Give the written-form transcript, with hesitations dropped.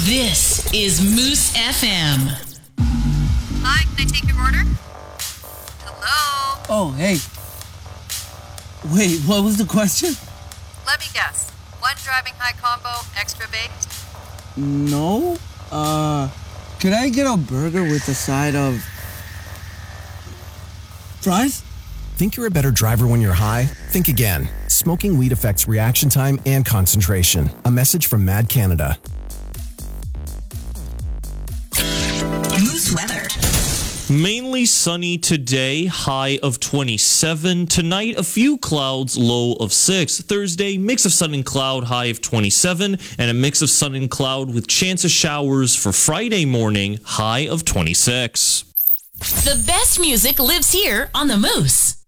This is Moose FM. Hi, can I take your order? Hello? Oh, hey. Wait, what was the question? Let me guess. One driving high combo, extra baked? No. Could I get a burger with a side of fries? Think you're a better driver when you're high? Think again. Smoking weed affects reaction time and concentration. A message from Mad Canada. Moose weather. Mainly sunny today, high of 27. Tonight, a few clouds, low of 6. Thursday, mix of sun and cloud, high of 27. And a mix of sun and cloud with chance of showers for Friday morning, high of 26. The best music lives here on the Moose.